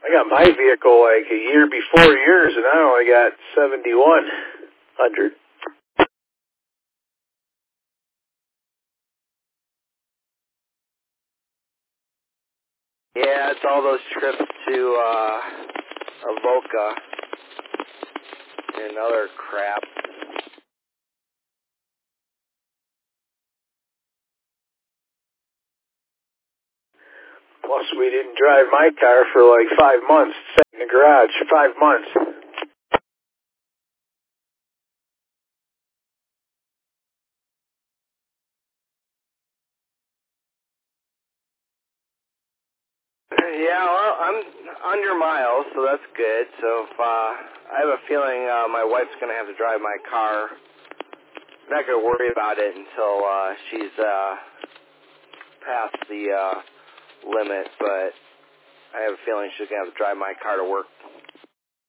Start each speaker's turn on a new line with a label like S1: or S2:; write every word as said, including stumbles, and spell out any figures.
S1: I got my vehicle like a year before yours, and I only got seventy-one hundred.
S2: Yeah, it's all those trips to uh, Avoca and other crap.
S1: Plus, we didn't drive my car for like five months. It sat in the garage five months.
S2: Yeah, well, I'm under miles, so that's good. So if, uh, I have a feeling uh, my wife's going to have to drive my car. I'm not going to worry about it until uh, she's uh, past the uh, limit, but I have a feeling she's going to have to drive my car to work